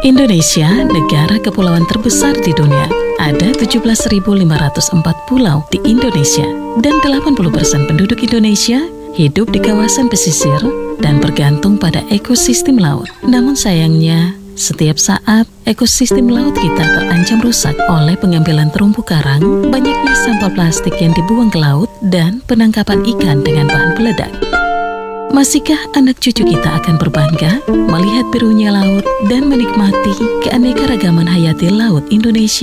Indonesia, negara kepulauan terbesar di dunia. Ada 17.504 pulau di Indonesia dan 80% penduduk Indonesia hidup di kawasan pesisir dan bergantung pada ekosistem laut. Namun sayangnya, setiap saat ekosistem laut kita terancam rusak oleh pengambilan terumbu karang, banyaknya sampah plastik yang dibuang ke laut, dan penangkapan ikan dengan bahan peledak. Masihkah anak cucu kita akan berbangga melihat birunya laut dan menikmati keanekaragaman hayati laut Indonesia?